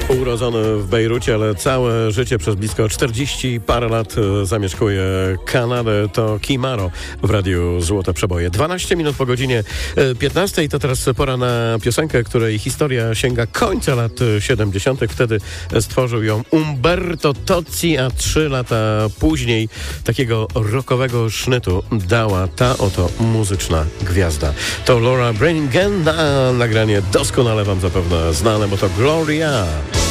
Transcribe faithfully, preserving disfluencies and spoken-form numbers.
Urodzony w Bejrucie, ale całe życie przez blisko czterdzieści parę lat zamieszkuje Kanadę. To Kimaro w Radiu Złote Przeboje. dwanaście minut po godzinie piętnastej. To teraz pora na piosenkę, której historia sięga końca lat siedemdziesiątych. Wtedy stworzył ją Umberto Tozzi, a trzy lata później takiego rockowego sznytu dała ta oto muzyczna gwiazda. To Laura Branigan, na nagranie doskonale wam zapewne znane, bo to Gloria.